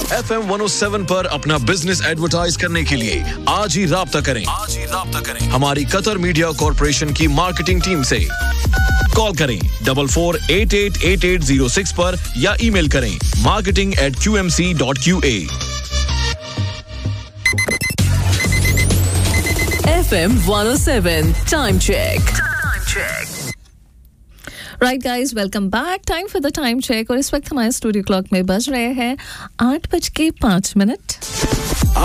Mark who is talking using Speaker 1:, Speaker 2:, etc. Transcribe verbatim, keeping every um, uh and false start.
Speaker 1: F M one oh seven पर अपना business advertise करने के लिए आज ही राब्ता करें आज ही राब्ता करें हमारी कतर मीडिया कॉर्पोरेशन की मार्केटिंग टीम से कॉल करें double four eight eight eight eight zero six पर या ईमेल करें marketing eight Q M C dot Q A
Speaker 2: F M one oh seven time check time check right guys welcome back time for the time check और इस वक्त हमारे studio clock में बज रहे हैं आठ बज के पाँच मिनट